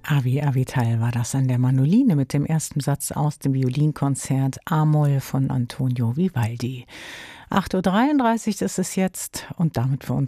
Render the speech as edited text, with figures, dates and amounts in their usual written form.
Avi Avital war das an der Mandoline mit dem ersten Satz aus dem Violinkonzert A-Moll von Antonio Vivaldi. 8:33 Uhr ist es jetzt und damit für uns